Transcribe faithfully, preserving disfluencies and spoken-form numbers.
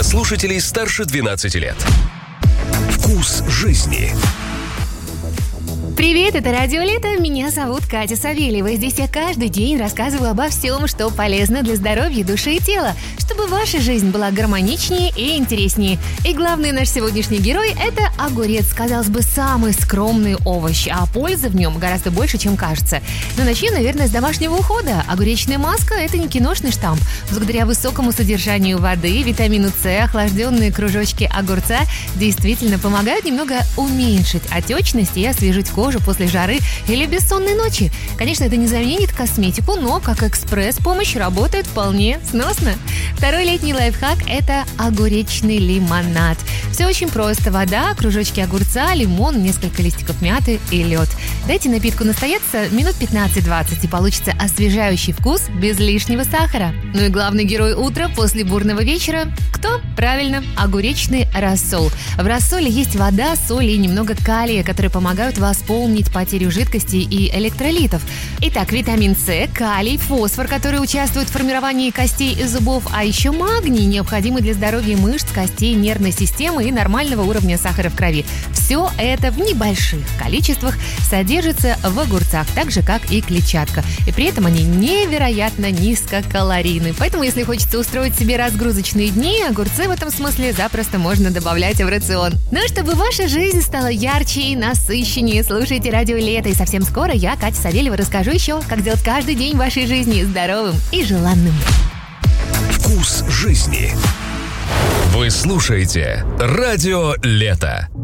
слушателей старше двенадцати лет. Вкус жизни. Привет, это Радио Лето, меня зовут Катя Савельева. Здесь я каждый день рассказываю обо всем, что полезно для здоровья души и тела, чтобы ваша жизнь была гармоничнее и интереснее. И главный наш сегодняшний герой – это огурец, казалось бы, самый скромный овощ, а пользы в нем гораздо больше, чем кажется. Но начнем, наверное, с домашнего ухода. Огуречная маска – это не киношный штамп. Благодаря высокому содержанию воды, витамину С, охлажденные кружочки огурца действительно помогают немного уменьшить отечность и освежить кожу после жары или бессонной ночи. Конечно, это не заменит косметику, но как экспресс-помощь работает вполне сносно. Второй летний лайфхак – это огуречный лимонад. Все очень просто. Вода, кружочки огурца, лимон, несколько листиков мяты и лед. Дайте напитку настояться минут пятнадцать-двадцать, и получится освежающий вкус без лишнего сахара. Ну и главный герой утра после бурного вечера – кто? Правильно, огуречный рассол. В рассоле есть вода, соль и немного калия, которые помогают восполнить потерю жидкости и электролитов. Итак, витамин С, калий, фосфор, которые участвуют в формировании костей и зубов, а еще магний, необходимый для здоровья мышц, костей, нервной системы и нормального уровня сахара в крови. Все это в небольших количествах содержится в огурцах, так же, как и клетчатка. И при этом они невероятно низкокалорийны. Поэтому, если хочется устроить себе разгрузочные дни, огурцы в этом смысле запросто можно добавлять в рацион. Но чтобы ваша жизнь стала ярче и насыщеннее, слушайте Радио Лето. И совсем скоро я, Катя Савельева, расскажу еще, как сделать каждый день вашей жизни здоровым и желанным. Вкус жизни. Вы слушаете Радио Лето.